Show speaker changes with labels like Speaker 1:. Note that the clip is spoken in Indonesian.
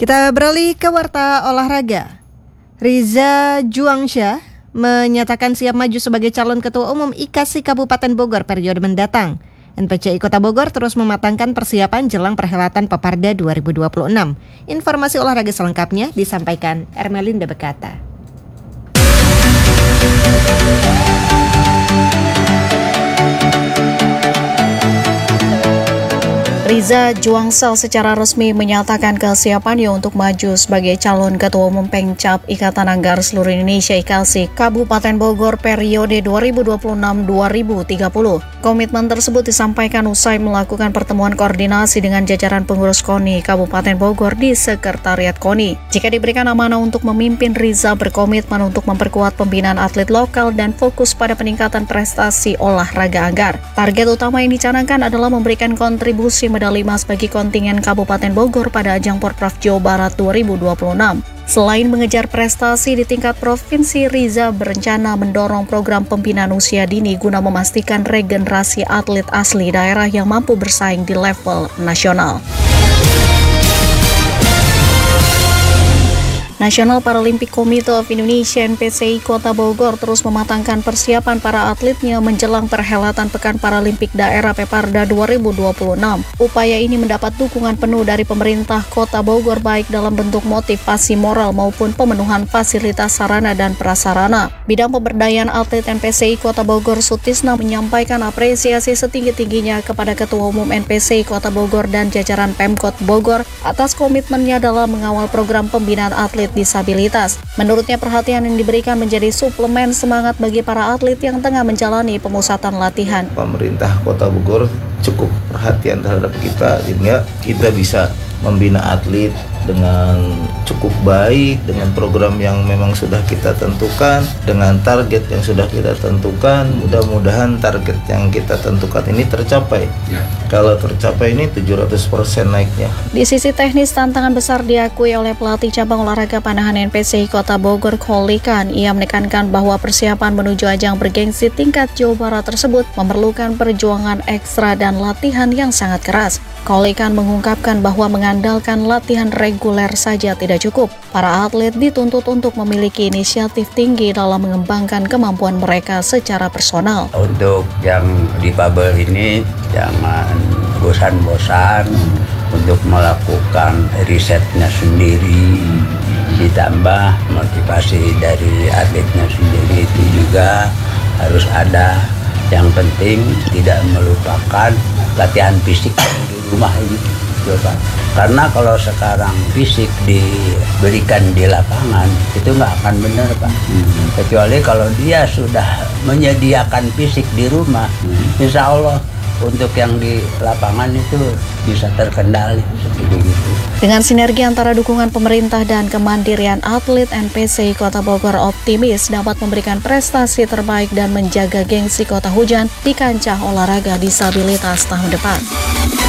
Speaker 1: Kita beralih ke warta olahraga. Riza Juangsyah menyatakan siap maju sebagai calon ketua umum IKASI Kabupaten Bogor periode mendatang. NPCI Kota Bogor terus mematangkan persiapan jelang perhelatan Peparda 2026. Informasi olahraga selengkapnya disampaikan Ermelinda Bekata.
Speaker 2: Riza Juangsyah secara resmi menyatakan kesiapannya untuk maju sebagai calon ketua umum Pengcap Ikatan Anggar Seluruh Indonesia IKASI Kabupaten Bogor periode 2026-2030. Komitmen tersebut disampaikan usai melakukan pertemuan koordinasi dengan jajaran pengurus KONI Kabupaten Bogor di Sekretariat KONI. Jika diberikan amanah untuk memimpin, Riza berkomitmen untuk memperkuat pembinaan atlet lokal dan fokus pada peningkatan prestasi olahraga anggar. Target utama yang dicanangkan adalah memberikan kontribusi medali emas bagi kontingen Kabupaten Bogor pada ajang Porprov Jawa Barat 2026. Selain mengejar prestasi di tingkat provinsi, Riza berencana mendorong program pembinaan usia dini guna memastikan regenerasi atlet asli daerah yang mampu bersaing di level nasional. National Paralympic Committee of Indonesia (NPCI) Kota Bogor terus mematangkan persiapan para atletnya menjelang perhelatan Pekan Paralimpik Daerah Peparda 2026. Upaya ini mendapat dukungan penuh dari pemerintah Kota Bogor baik dalam bentuk motivasi moral maupun pemenuhan fasilitas sarana dan prasarana. Bidang pemberdayaan atlet NPCI Kota Bogor Sutisna menyampaikan apresiasi setinggi-tingginya kepada Ketua Umum NPCI Kota Bogor dan jajaran Pemkot Bogor atas komitmennya dalam mengawal program pembinaan atlet disabilitas. Menurutnya, perhatian yang diberikan menjadi suplemen semangat bagi para atlet yang tengah menjalani pemusatan latihan.
Speaker 3: Pemerintah Kota Bogor cukup perhatian terhadap kita, sehingga kita bisa membina atlet dengan cukup baik, dengan program yang memang sudah kita tentukan, dengan target yang sudah kita tentukan. Mudah-mudahan target yang kita tentukan ini tercapai. Kalau tercapai ini 700% naiknya.
Speaker 2: Di sisi teknis, tantangan besar diakui oleh pelatih cabang olahraga panahan NPCI Kota Bogor, Kholikan. Ia menekankan bahwa persiapan menuju ajang bergengsi tingkat Jawa Barat tersebut memerlukan perjuangan ekstra dan latihan yang sangat keras. Kholikan mengungkapkan bahwa mengandalkan latihan reguler saja tidak cukup. Para atlet dituntut untuk memiliki inisiatif tinggi dalam mengembangkan kemampuan mereka secara personal.
Speaker 4: Untuk yang difabel ini jangan bosan-bosan untuk melakukan risetnya sendiri, ditambah motivasi dari atletnya sendiri itu juga harus ada. Yang penting tidak melupakan latihan fisik di rumah ini. Coba. Karena kalau sekarang fisik diberikan di lapangan itu nggak akan benar, Pak. Kecuali kalau dia sudah menyediakan fisik di rumah, insya Allah untuk yang di lapangan itu bisa terkendali seperti itu.
Speaker 2: Dengan sinergi antara dukungan pemerintah dan kemandirian atlet, NPCI Kota Bogor optimis dapat memberikan prestasi terbaik dan menjaga gengsi Kota Hujan di kancah olahraga disabilitas tahun depan.